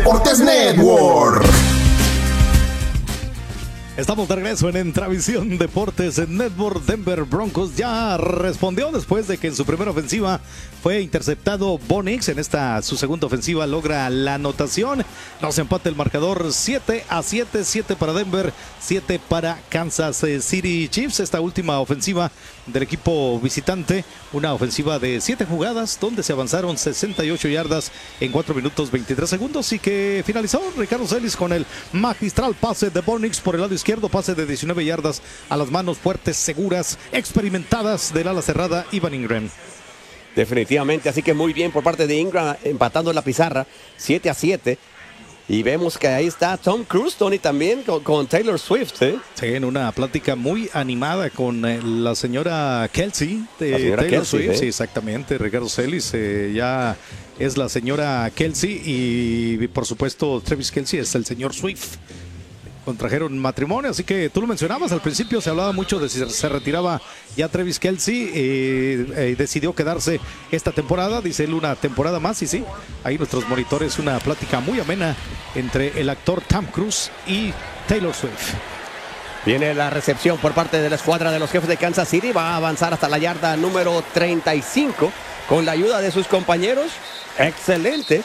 Deportes Network. Estamos de regreso en Entravisión Deportes en Network. Denver Broncos ya respondió después de que en su primera ofensiva fue interceptado Bo Nix. En esta su segunda ofensiva logra la anotación. Nos empata el marcador 7-7, 7 para Denver, 7 para Kansas City Chiefs. Esta última ofensiva del equipo visitante, una ofensiva de 7 jugadas donde se avanzaron 68 yardas en 4 minutos 23 segundos y que finalizó Ricardo Celis con el magistral pase de Bo Nix por el lado izquierdo, pase de 19 yardas a las manos fuertes, seguras, experimentadas del ala cerrada Evan Ingram. Definitivamente, así que muy bien por parte de Ingram, empatando la pizarra 7-7. Y vemos que ahí está Tom Cruise, Tony, también con Taylor Swift, ¿eh? Sí, en una plática muy animada con la señora Kelsey de la señora Taylor Kelsey, Swift. ¿eh? Sí, exactamente, Ricardo Celis ya es la señora Kelsey y por supuesto Travis Kelsey es el señor Swift. Contrajeron matrimonio, así que tú lo mencionabas al principio, se hablaba mucho de si se retiraba ya Travis Kelsey, decidió quedarse esta temporada, dice él, una temporada más, y sí, ahí nuestros monitores, una plática muy amena entre el actor Tom Cruise y Taylor Swift. Viene la recepción por parte de la escuadra de los Jefes de Kansas City, va a avanzar hasta la yarda número 35 con la ayuda de sus compañeros, excelente.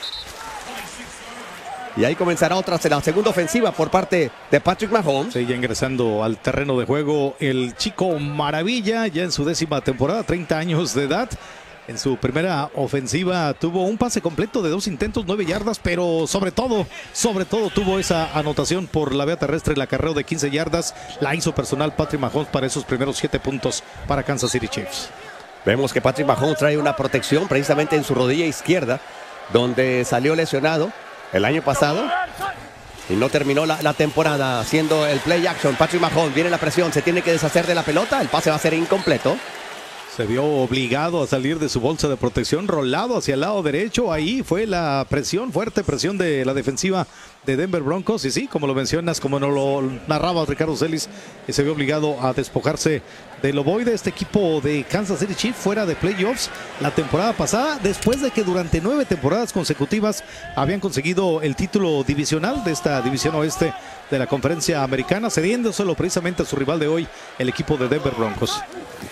Y ahí comenzará la segunda ofensiva por parte de Patrick Mahomes. Sí, ya ingresando al terreno de juego el chico maravilla, ya en su 10ª temporada, 30 años de edad. En su primera ofensiva tuvo un pase completo de 2 intentos, 9 yardas, pero sobre todo tuvo esa anotación por la vía terrestre, el acarreo de 15 yardas. La hizo personal Patrick Mahomes para esos primeros 7 puntos para Kansas City Chiefs. Vemos que Patrick Mahomes trae una protección precisamente en su rodilla izquierda, donde salió lesionado el año pasado y no terminó la temporada haciendo el play action. Patrick Mahomes, viene la presión, se tiene que deshacer de la pelota, el pase va a ser incompleto. Se vio obligado a salir de su bolsa de protección, rolado hacia el lado derecho. Ahí fue la presión, fuerte presión de la defensiva de Denver Broncos. Y sí, como lo mencionas, como nos lo narraba Ricardo Celis, se vio obligado a despojarse del ovoide. Este equipo de Kansas City Chiefs fuera de playoffs la temporada pasada, después de que durante 9 temporadas consecutivas habían conseguido el título divisional de esta división oeste de la conferencia americana, cediéndoselo precisamente a su rival de hoy, el equipo de Denver Broncos.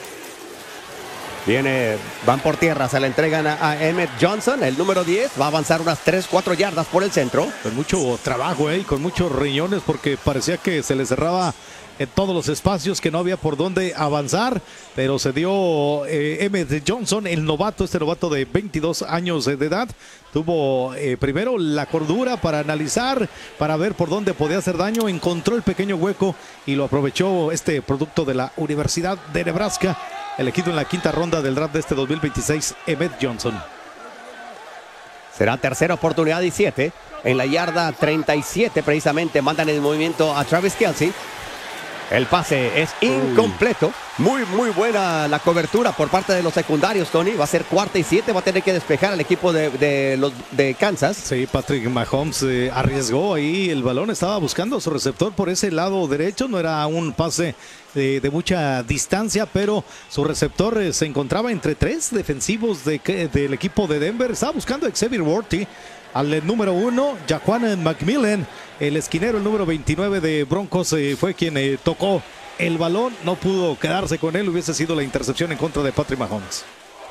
Van por tierra, se la entregan a Emmett Johnson, el número 10, va a avanzar unas 3-4 yardas por el centro. Con mucho trabajo y con muchos riñones, porque parecía que se le cerraba en todos los espacios, que no había por dónde avanzar, pero se dio Emmett Johnson, el novato, este novato de 22 años de edad, tuvo primero la cordura para analizar, para ver por dónde podía hacer daño, encontró el pequeño hueco y lo aprovechó este producto de la Universidad de Nebraska, elegido en la 5ª ronda del draft de este 2026, Emmett Johnson. Será tercera oportunidad y 7, en la yarda 37 precisamente, mandan el movimiento a Travis Kelsey. El pase es incompleto. Muy buena la cobertura por parte de los secundarios, Tony. Va a ser 4ª y 7. Va a tener que despejar al equipo de Kansas. Sí, Patrick Mahomes arriesgó ahí el balón. Estaba buscando a su receptor por ese lado derecho. No era un pase de mucha distancia, pero su receptor se encontraba entre 3 defensivos del equipo de Denver. Estaba buscando a Xavier Worthy, al número 1, Jaquan McMillan, el esquinero, el número 29 de Broncos, fue quien tocó el balón, no pudo quedarse con él, hubiese sido la intercepción en contra de Patrick Mahomes.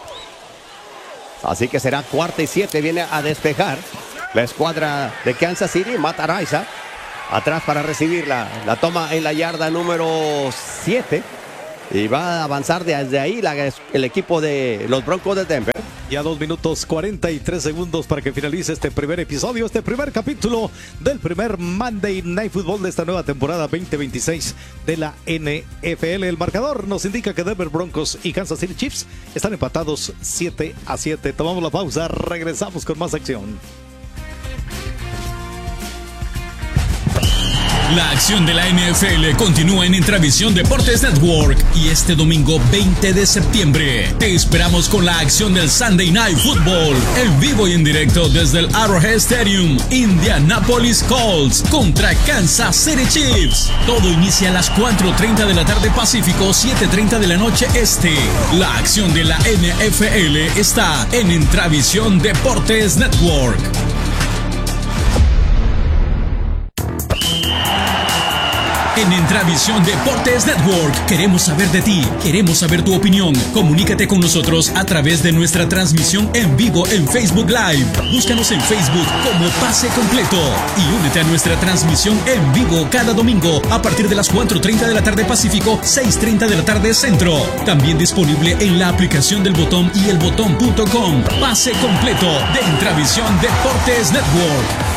Así que será 4ª y 7, viene a despejar la escuadra de Kansas City. Matt Araiza atrás para recibir la toma en la yarda número 7 y va a avanzar desde ahí el equipo de los Broncos de Denver. Ya 2 minutos 43 segundos para que finalice este primer episodio, este primer capítulo del primer Monday Night Football de esta nueva temporada 2026 de la NFL. El marcador nos indica que Denver Broncos y Kansas City Chiefs están empatados 7-7. Tomamos la pausa, regresamos con más acción. La acción de la NFL continúa en Entravisión Deportes Network y este domingo 20 de septiembre te esperamos con la acción del Sunday Night Football, en vivo y en directo desde el Arrowhead Stadium. Indianapolis Colts contra Kansas City Chiefs. Todo inicia a las 4:30 de la tarde Pacífico, 7:30 de la noche Este. La acción de la NFL está en Entravisión Deportes Network. En Entravisión Deportes Network queremos saber de ti, queremos saber tu opinión. Comunícate con nosotros a través de nuestra transmisión en vivo en Facebook Live. Búscanos en Facebook como Pase Completo y únete a nuestra transmisión en vivo cada domingo a partir de las 4:30 de la tarde Pacífico, 6:30 de la tarde Centro. También disponible en la aplicación del Botón y elbotón.com. Pase Completo de Entravisión Deportes Network.